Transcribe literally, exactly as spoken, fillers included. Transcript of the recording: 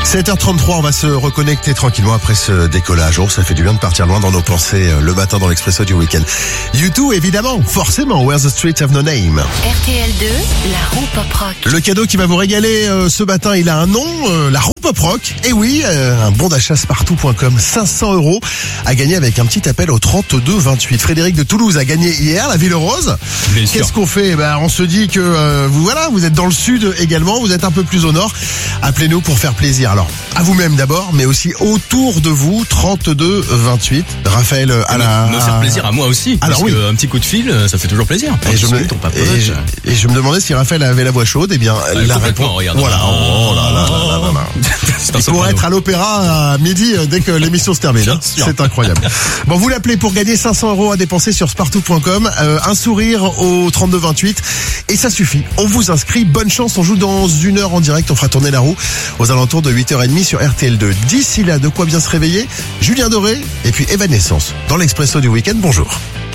sept heures trente-trois, on va se reconnecter tranquillement après ce décollage. Oh, ça fait du bien de partir loin dans nos pensées le matin dans l'Expresso du week-end. U deux, évidemment, forcément, Where the Streets Have No Name. R T L deux, la roue pop rock. Le cadeau qui va vous régaler euh, ce matin, il a un nom, euh, la roue pop rock. Et oui, euh, un bon d'achat spartou point com, cinq cents euros à gagner avec un petit appel au trente-deux vingt-huit. Frédéric de Toulouse a gagné hier, la Ville Rose. Bien sûr. Qu'est-ce qu'on fait? Ben, on se dit que euh, vous voilà, vous êtes dans le sud également, vous êtes un peu plus au nord. Appelez-nous pour faire plaisir. Alors, à vous-même d'abord, mais aussi autour de vous, trente-deux vingt-huit. Raphaël, à la... Me faire plaisir à moi aussi. Alors parce oui. que un petit coup de fil, ça fait toujours plaisir. Et je, me, Discute, on papote. et, je, et je me demandais si Raphaël avait la voix chaude. Eh bien, Ah, la complètement, réponse. regarde. Voilà. Oh là là là là là là. C'est un Il pourrait soprano. être à l'opéra à midi euh, dès que l'émission se termine. Bien Hein. sûr. C'est incroyable. Bon, vous l'appelez pour gagner cinq cents euros à dépenser sur spartou point com. Euh, un sourire au trente-deux vingt-huit. Et ça suffit. On vous inscrit. Bonne chance. On joue dans une heure en direct. On fera tourner la roue aux alentours de huit heures trente sur R T L deux. D'ici là, de quoi bien se réveiller. Julien Doré et puis Evanescence dans l'Expresso du week-end. Bonjour.